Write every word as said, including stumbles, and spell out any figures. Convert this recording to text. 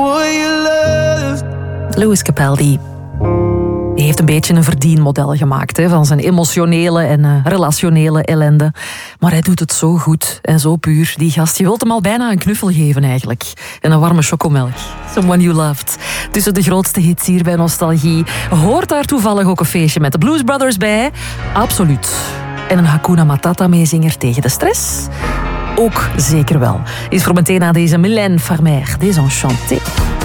Lewis Capaldi. Die heeft een beetje een verdienmodel gemaakt hè, van zijn emotionele en uh, relationele ellende. Maar hij doet het zo goed en zo puur. Die gast, je wilt hem al bijna een knuffel geven eigenlijk. En een warme chocomelk. Someone You Loved. Tussen de grootste hits hier bij Nostalgie. Hoort daar toevallig ook een feestje met de Blues Brothers bij? Absoluut. En een Hakuna Matata meezinger tegen de stress? Ook zeker wel. Is voor meteen aan deze Mylène Farmer, Désenchanté.